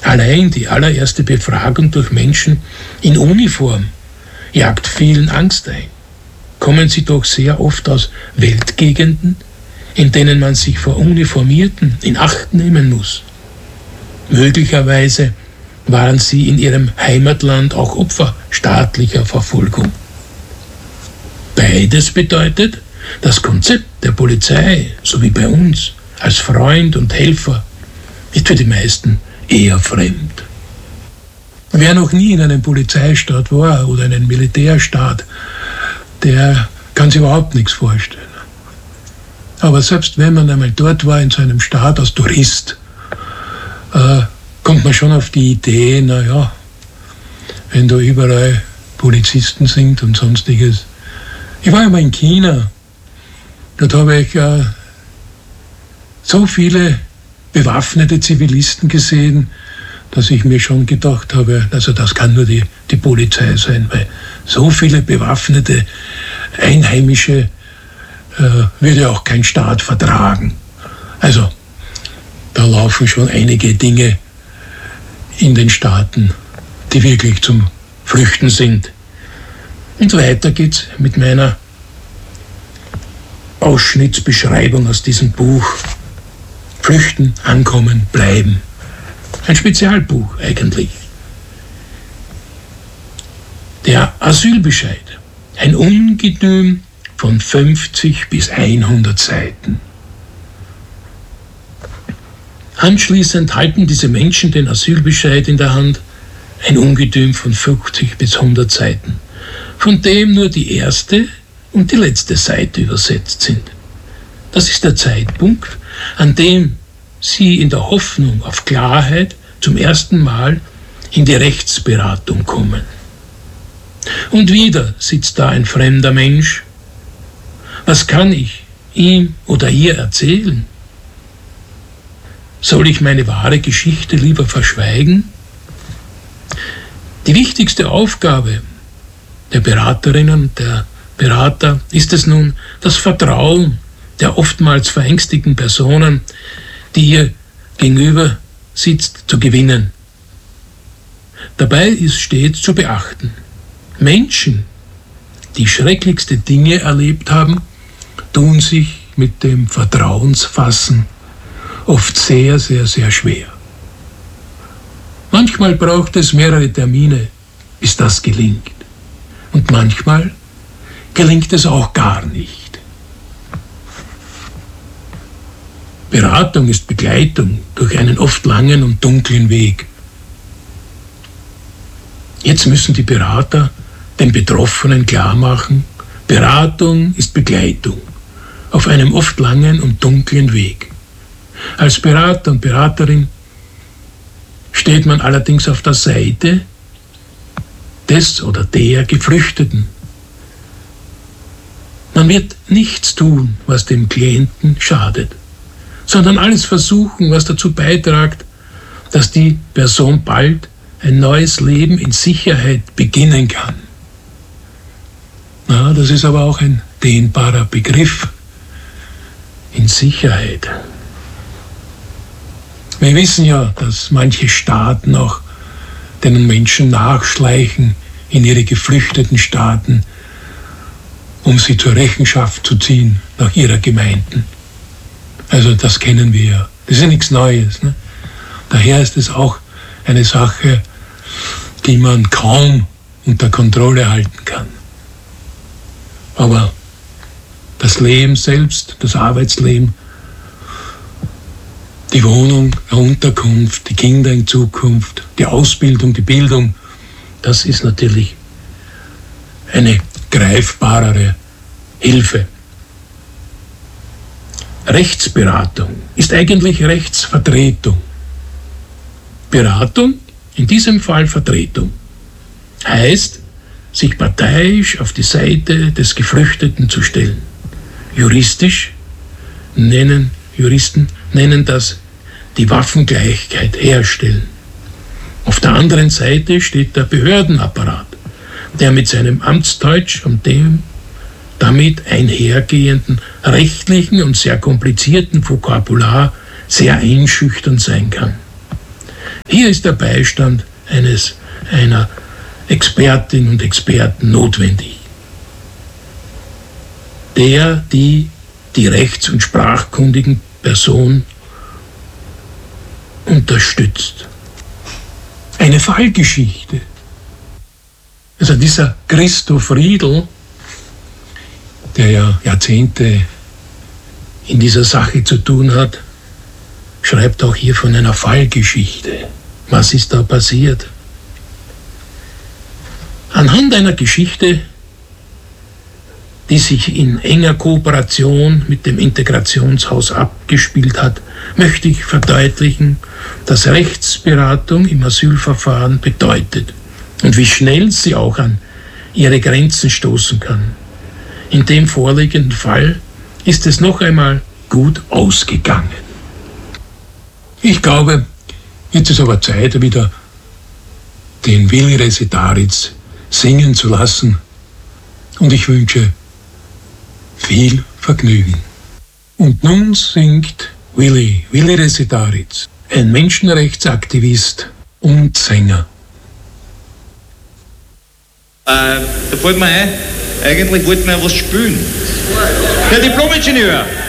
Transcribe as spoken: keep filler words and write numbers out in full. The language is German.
Allein die allererste Befragung durch Menschen in Uniform jagt vielen Angst ein. Kommen sie doch sehr oft aus Weltgegenden, in denen man sich vor Uniformierten in Acht nehmen muss. Möglicherweise waren sie in ihrem Heimatland auch Opfer staatlicher Verfolgung. Beides bedeutet, das Konzept der Polizei, so wie bei uns, als Freund und Helfer, ist für die meisten eher fremd. Wer noch nie in einem Polizeistaat war oder in einem Militärstaat, der kann sich überhaupt nichts vorstellen. Aber selbst wenn man einmal dort war, in so einem Staat als Tourist, äh, kommt man schon auf die Idee, naja, wenn da überall Polizisten sind und sonstiges. Ich war ja mal in China, dort habe ich äh, so viele bewaffnete Zivilisten gesehen, dass ich mir schon gedacht habe, also das kann nur die, die Polizei sein, weil so viele bewaffnete Einheimische äh, würde auch kein Staat vertragen. Also da laufen schon einige Dinge in den Staaten, die wirklich zum Flüchten sind. Und weiter geht's mit meiner Ausschnittsbeschreibung aus diesem Buch. Flüchten, ankommen, bleiben. Ein Spezialbuch eigentlich. Der Asylbescheid. Ein Ungetüm von fünfzig bis hundert Seiten. Anschließend halten diese Menschen den Asylbescheid in der Hand, ein Ungetüm von fünfzig bis hundert Seiten, von dem nur die erste und die letzte Seite übersetzt sind. Das ist der Zeitpunkt, an dem Sie in der Hoffnung auf Klarheit zum ersten Mal in die Rechtsberatung kommen. Und wieder sitzt da ein fremder Mensch. Was kann ich ihm oder ihr erzählen? Soll ich meine wahre Geschichte lieber verschweigen? Die wichtigste Aufgabe der Beraterinnen und der Berater ist es nun, das Vertrauen der oftmals verängstigten Personen, die ihr gegenüber sitzt, zu gewinnen. Dabei ist stets zu beachten, Menschen, die schrecklichste Dinge erlebt haben, tun sich mit dem Vertrauensfassen oft sehr, sehr, sehr schwer. Manchmal braucht es mehrere Termine, bis das gelingt. Und manchmal gelingt es auch gar nicht. Beratung ist Begleitung durch einen oft langen und dunklen Weg. Jetzt müssen die Berater den Betroffenen klarmachen, Beratung ist Begleitung auf einem oft langen und dunklen Weg. Als Berater und Beraterin steht man allerdings auf der Seite des oder der Geflüchteten. Man wird nichts tun, was dem Klienten schadet, sondern alles versuchen, was dazu beiträgt, dass die Person bald ein neues Leben in Sicherheit beginnen kann. Na, das ist aber auch ein dehnbarer Begriff. In Sicherheit. Wir wissen ja, dass manche Staaten auch den Menschen nachschleichen in ihre geflüchteten Staaten, um sie zur Rechenschaft zu ziehen nach ihrer Gemeinden. Also das kennen wir ja. Das ist ja nichts Neues. Ne? Daher ist es auch eine Sache, die man kaum unter Kontrolle halten kann. Aber das Leben selbst, das Arbeitsleben, die Wohnung, die Unterkunft, die Kinder in Zukunft, die Ausbildung, die Bildung, das ist natürlich eine greifbarere Hilfe. Rechtsberatung ist eigentlich Rechtsvertretung. Beratung, in diesem Fall Vertretung, heißt, sich parteiisch auf die Seite des Geflüchteten zu stellen. Juristisch nennen, Juristen nennen das die Waffengleichheit herstellen. Auf der anderen Seite steht der Behördenapparat, der mit seinem Amtsdeutsch und dem damit einhergehenden rechtlichen und sehr komplizierten Vokabular sehr einschüchternd sein kann. Hier ist der Beistand eines, einer Expertin und Experten notwendig. Der, die die rechts- und sprachkundigen Person unterstützt. Eine Fallgeschichte. Also dieser Christoph Riedl, der ja Jahrzehnte in dieser Sache zu tun hat, schreibt auch hier von einer Fallgeschichte. Was ist da passiert? Anhand einer Geschichte, die sich in enger Kooperation mit dem Integrationshaus abgespielt hat, möchte ich verdeutlichen, dass Rechtsberatung im Asylverfahren bedeutet und wie schnell sie auch an ihre Grenzen stoßen kann. In dem vorliegenden Fall ist es noch einmal gut ausgegangen. Ich glaube, jetzt ist aber Zeit, wieder den Willi Resetaritz singen zu lassen, und ich wünsche viel Vergnügen. Und nun singt Willi, Willi Resetaritz, ein Menschenrechtsaktivist und Sänger. Äh, da fällt mir ein, eigentlich wollten wir was spielen. Der Diplom-Ingenieur.